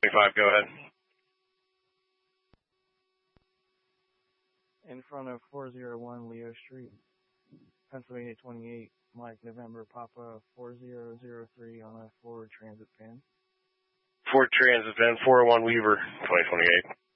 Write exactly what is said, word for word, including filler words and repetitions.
twenty-five, go ahead. In front of four oh one Leo Street, Pennsylvania twenty-eight, Mike November Papa four zero zero three on a Ford Transit van. Ford Transit van, four oh one Weaver, twenty twenty-eight.